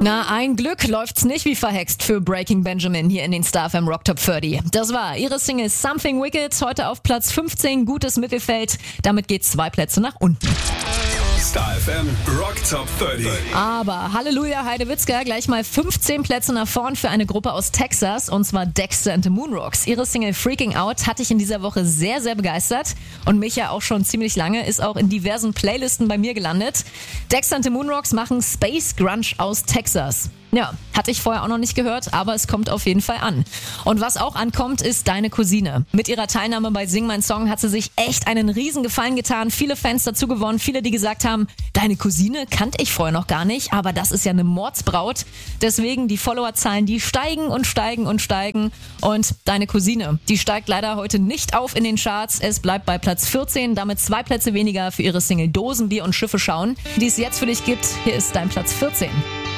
Na, ein Glück läuft's nicht wie verhext für Breaking Benjamin hier in den Star FM Rock Top 30. Das war ihre Single Something Wicked, heute auf Platz 15, gutes Mittelfeld. Damit geht's 2 Plätze nach unten. Star FM Rock Top 30. Aber Halleluja Heidewitzka, gleich mal 15 Plätze nach vorn für eine Gruppe aus Texas, und zwar Dexter and the Moonrocks. Ihre Single Freaking Out hat dich in dieser Woche sehr, sehr begeistert und mich ja auch schon ziemlich lange, ist auch in diversen Playlisten bei mir gelandet. Dexter and the Moonrocks machen Space Grunge aus Texas. Ja, hatte ich vorher auch noch nicht gehört, aber es kommt auf jeden Fall an. Und was auch ankommt, ist Deine Cousine. Mit ihrer Teilnahme bei Sing Mein Song hat sie sich echt einen riesen Gefallen getan. Viele Fans dazu gewonnen, viele, die gesagt haben, Deine Cousine kannte ich vorher noch gar nicht, aber das ist ja eine Mordsbraut. Deswegen die Followerzahlen, die steigen und steigen und steigen. Und Deine Cousine, die steigt leider heute nicht auf in den Charts. Es bleibt bei Platz 14, damit 2 Plätze weniger für ihre Single Dosenbier und Schiffe schauen, die es jetzt für dich gibt. Hier ist dein Platz 14.